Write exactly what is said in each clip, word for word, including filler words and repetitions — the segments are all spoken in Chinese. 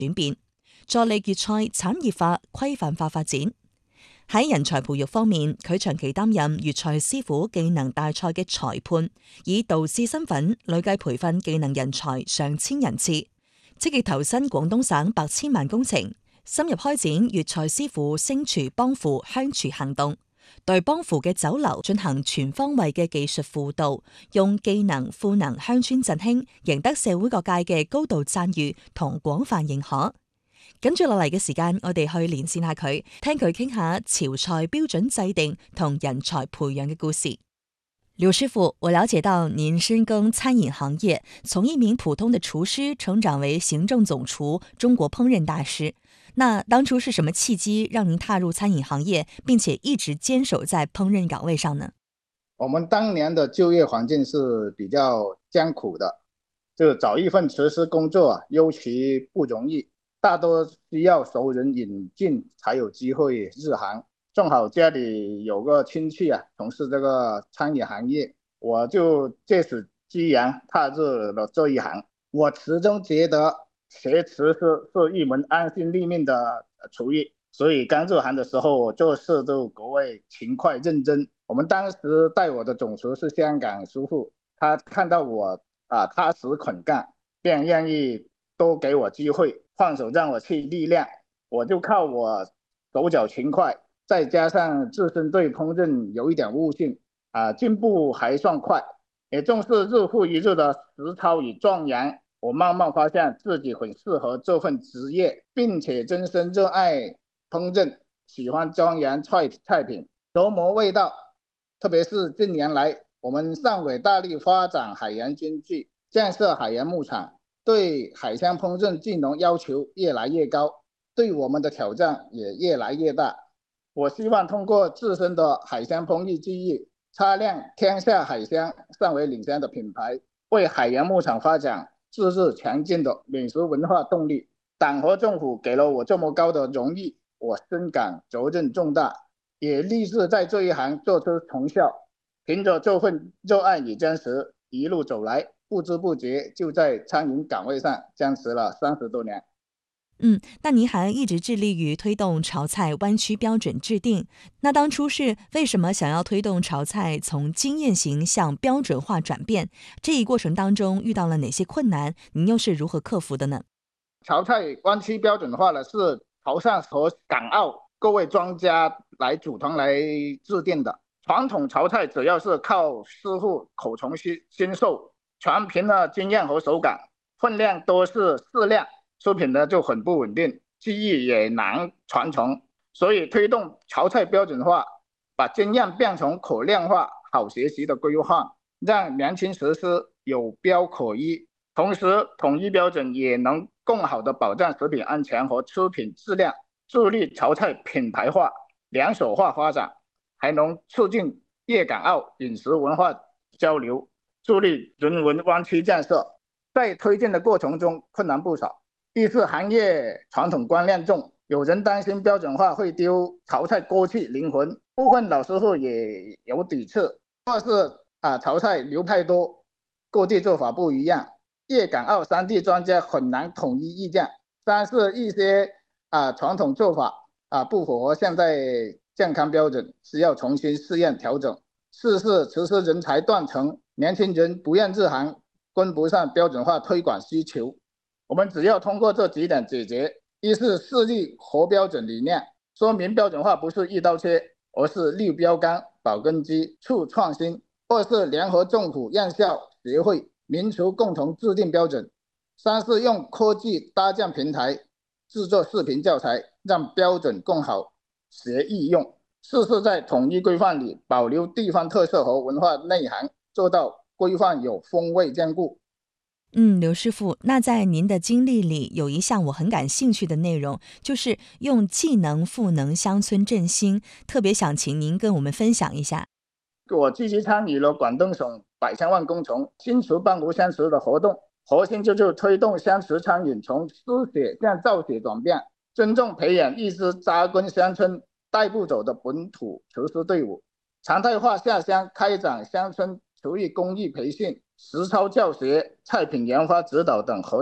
短變，助力粵菜產業化、規範化發展。喺人才培育方面，佢長期擔任粵菜師傅技能大賽嘅裁判，以導師身份累計培訓技能人才上千人次，積極投身廣東省百千萬工程，深入開展粵菜師傅升廚幫扶鄉廚行動，對幫扶嘅酒樓進行全方位嘅技術輔導，用技能賦能鄉村振興，贏得社會各界嘅高度讚譽同廣泛認可。跟住落嚟嘅時間，我哋去連線下佢，聽佢傾下潮菜標準制定同人才培養嘅故事。劉師傅，我了解到您深耕餐飲行業，從一名普通的廚師成長為行政總廚、中國烹飪大師。那當初是什麼契機讓您踏入餐飲行業，並且一直堅守在烹飪崗位上呢？ 我們當年的就業環境是比較艱苦的，就找一份廚師工作尤其不容易，大多需要熟人引進才有機會入行。正好家裏有個親戚啊從事這個餐飲行業，我就借此機緣踏入了這一行。我始終覺得學廚師是一門安身立命的廚藝，所以剛入行的時候我做事都格外勤快認真。我們當時帶我的總廚是香港師傅，他看到我啊踏實肯幹，便願意多給我機會，放手讓我去歷練。我就靠我手腳勤快，再加上自身對烹飪有一點悟性啊，進步還算快。也正是日復一日的實操與鑽研，我慢慢發現自己很適合這份職業，並且真心熱愛烹飪，喜歡鑽研菜菜品，琢磨味道。特別是近年來，我們上海大力發展海洋經濟，建設海洋牧場，對海鮮烹飪技能要求越來越高，對我們的挑戰也越來越大。我希望通過自身的海鮮烹飪技藝，擦亮天下海鮮尚未領先的品牌，為海洋牧場發展自日強勁的美食文化動力。黨和政府給了我這麼高的榮譽，我深感責任重大，也立志在這一行做出成效。憑着這份熱愛與堅持，一路走來，不知不覺就在餐飲崗位上堅持了三十多年。 嗯，那您還一直致力於推動潮菜灣區標準制定。那當初是為什麼想要推動潮菜從經驗型向標準化轉變？這一過程當中遇到了哪些困難？您又是如何克服的呢？ 潮菜灣區標準化呢，是潮汕和港澳各位專家來組團來制定的。傳統潮菜主要是靠師傅口傳心授，全憑了經驗和手感，分量都是適量，出品呢就很不穩定，技藝也難傳承。所以推動潮菜標準化，把經驗變成可量化、好學習的規劃，讓年輕廚師有標可依。同時統一標準也能更好地保障食品安全和出品質量，助力潮菜品牌化、連鎖化發展，還能促進粵港澳飲食文化交流，助力人文灣區建設。在推進的過程中困難不少，一是行業傳統觀念重，有人擔心標準化會丟潮菜過去靈魂，部分老師傅也有抵觸。二是啊，潮菜流派多，各地做法不一樣，粵港澳三地專家很難統一意見。三是一些啊傳統做法啊不符合現在健康標準，需要重新試驗調整。四是廚師人才斷層，年輕人不願入行，跟不上標準化推廣需求。我們只要通過這幾點解決：一是樹立合標準理念，說明標準化不是一刀切，而是立標杆、保根基、促創新；二是聯合政府、院校、協會、民廚共同制定標準；三是用科技搭建平台，製作視頻教材，讓標準更好學易用；四是在統一規範裡保留地方特色和文化內涵，做到規範有風味兼顧。 嗯，劉師傅，那在您的經歷裡有一項我很感興趣的內容，就是用技能賦能鄉村振興，特別想請您跟我們分享一下。 我積極參與了廣東省百千萬工程新廚幫扶鄉廚的活動，核心就是推動鄉廚餐飲從輸血向造血轉變，真正培養一支扎根鄉村帶不走的本土廚師隊伍，常態化下鄉開展鄉村廚藝工藝培訓、實操教學、菜品研發指導等活動，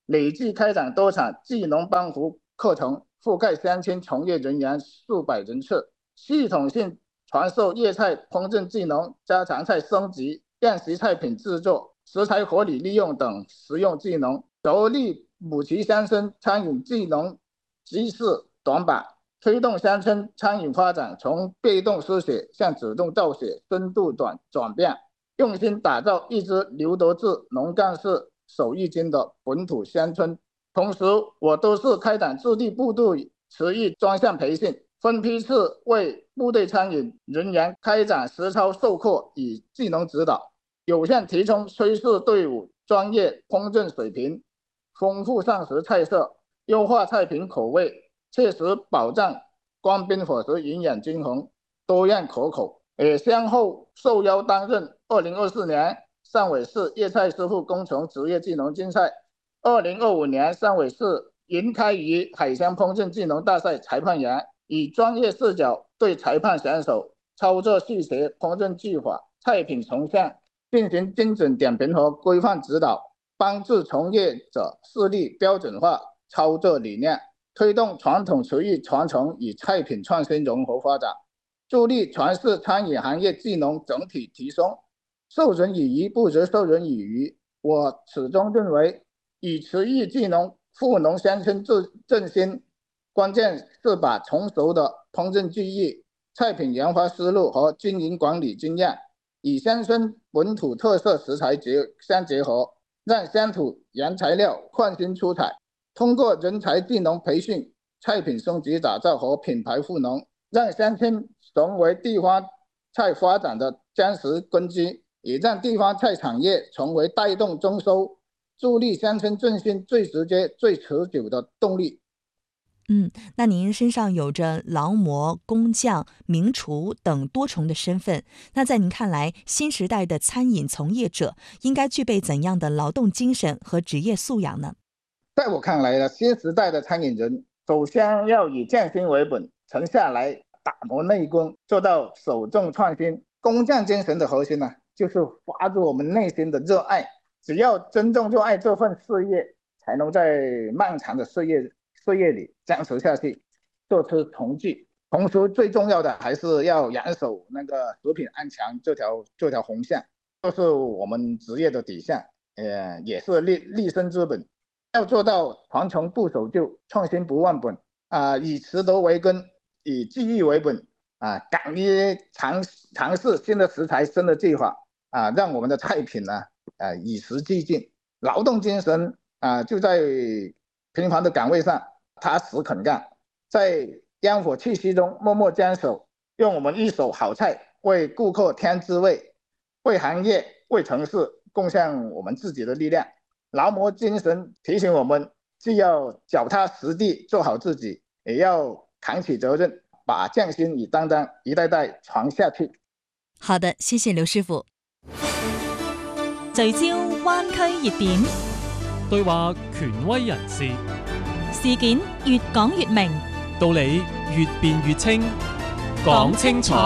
累计开展多场技能帮扶课程，覆盖乡村从业人员数百人次，系统性传授粤菜烹饪技能、家常菜升级、宴席菜品制作、食材合理利用等实用技能，着力补齐乡村餐饮技能知识短板，推动乡村餐饮发展从被动输血向主动造血深度转转变，用心打造一支刘德志农干事手艺精的本土乡村。同时，我都是开展驻地部队厨艺专项培训，分批次为部队餐饮人员开展实操授课与技能指导，有限提升炊事队伍专业烹饪水平，丰富膳食菜色，优化菜品口味，切实保障官兵伙食营养均衡、多样可口。也先后受邀担任二零二四年汕尾市粤菜师傅工程职业技能竞赛、二零二五年汕尾市银开鱼海鲜烹饪技能大赛裁判员，以专业视角对裁判选手操作细节、烹饪技法、菜品呈现进行精准点评和规范指导，帮助从业者树立标准化操作理念，推动传统厨艺传承与菜品创新融合发展，助力传世餐饮行业技能整体提升。授人以鱼不如授人以渔，我始终认为以厨艺技能赋农乡村振兴，关键是把成熟的烹饪技艺、菜品研发思路和经营管理经验，以乡村本土特色食材结相结合，让乡土原材料创新出彩。通过人才技能培训、菜品升级打造和品牌赋能，让乡村成为地方菜发展的坚实根基，也让地方菜产业成为带动增收、助力乡村振兴最直接、最持久的动力。 嗯，那您身上有着劳模、工匠、名厨等多重的身份，那在您看来，新时代的餐饮从业者应该具备怎样的劳动精神和职业素养呢？ 在我看来呢，新时代的餐饮人首先要以匠心为本，沉下来打磨内功，做到首重创新。工匠精神的核心呢，就是发自我们内心的热爱。只要真正热爱这份事业，才能在漫长的事业事业里坚持下去，做出成绩。同时，最重要的还是要严守那个食品安全这条这条红线，这是我们职业的底线，呃，也是立立身之本。要做到传承不守旧，创新不忘本啊、呃，以食德为根，以技艺为本啊、呃，敢于尝尝试新的食材、新的技法啊、呃，让我们的菜品呢，呃，与时俱进。劳动精神啊、呃，就在平凡的岗位上踏实肯干，在烟火气息中默默坚守，用我们一手好菜为顾客添滋味，为行业、为城市贡献我们自己的力量。劳模精神提醒我们，既要脚踏实地做好自己，也要扛起责任，把匠心与担当一代代传下去。 好的，谢谢劉師傅。聚焦灣區熱點， 對話權威人士， 事件越講越明， 道理越辯越清，講清楚。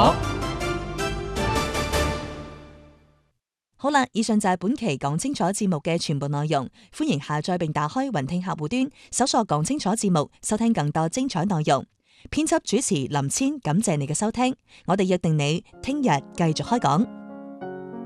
好啦，以上就係本期講清楚節目嘅全部內容，歡迎下載並打開雲聽客戶端，搜索講清楚節目，收聽更多精彩內容。編輯主持林千，感謝你嘅收聽，我哋約定你聽日繼續開講。